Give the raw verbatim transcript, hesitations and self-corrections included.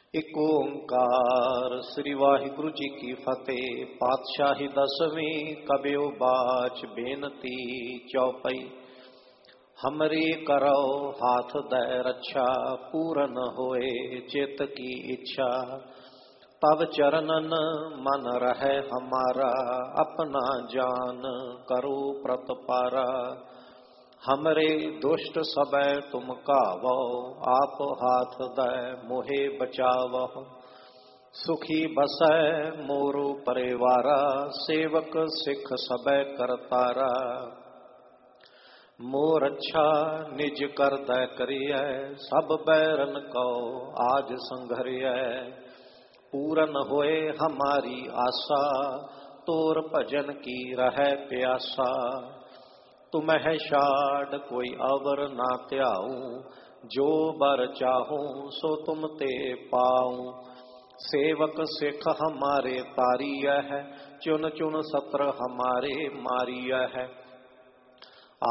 ਇੱਕ ਓੰਕਾਰ ਸ੍ਰੀ ਵਾਹਿਗੁਰੂ ਜੀ ਕੀ ਫਤਿਹ। ਪਾਤਸ਼ਾਹੀ ਦਸਵੀਂ ਕਬਿਓ ਬਾਚ ਬੇਨਤੀ ਚੌਪਈ। ਹਮਰੀ ਕਰੋ ਹਾਥ ਦੈ ਰੱਛਾ, ਪੂਰਨ ਹੋਏ ਚਿਤ ਕੀ ਇੱਛਾ। ਤਵ ਚਰਨਨ ਮਨ ਰਹਿ ਹਮਾਰਾ, ਆਪਣਾ ਜਾਨ ਕਰੋ ਪ੍ਰਤਪਾਰਾ। हमरे दुष्ट सबै तुम कावो, आप हाथ दै मोहे बचावो। सुखी बसै मोरो परिवारा, सेवक सिख सबै करतारा। मोर अच्छा निज कर दै करियै, सब बैरन को आज संघरियै। पूरन होए हमारी आशा, तोर भजन की रहै प्यासा। तुम्हें छाड़ कोई अवर ना त्याऊं, जो बर चाहूं सो तुम ते पाऊं। सेवक सिख हमारे तारिया है, चुन चुन सत्र हमारे मारिया है।